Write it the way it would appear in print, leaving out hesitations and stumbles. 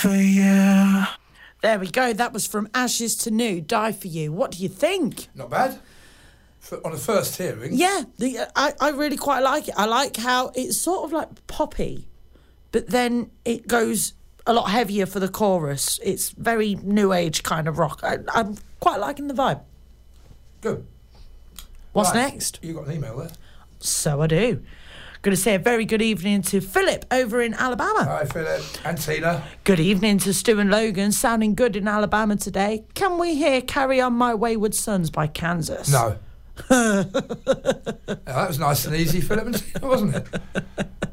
for you. There we go. That was From Ashes to New, Die For You. What do you think? Not bad. On the first hearing. Yeah, I really quite like it. I like how it's sort of like poppy, but then it goes a lot heavier for the chorus. It's very new age kind of rock. I'm quite liking the vibe. Good. What's Right, next? You got an email there. So I do. Going to say a very good evening to Philip over in Alabama. Hi, Philip. And Tina. Good evening to Stu and Logan, sounding good in Alabama today. Can we hear Carry On My Wayward Sons by Kansas? No. That was nice and easy, Philip and Tina, wasn't it?